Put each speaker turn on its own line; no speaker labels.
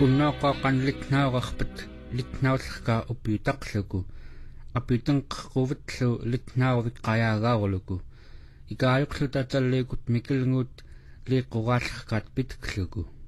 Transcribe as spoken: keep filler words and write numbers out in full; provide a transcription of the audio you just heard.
Unnaaqaaqan litnaaqarpat litnaullerkaa upiutaqluku apitenqerruvatlu litnaaruvik qayaagaaruluku ikaajuqluta talliikut mikilnguut liiqquraallerkaat pitikluku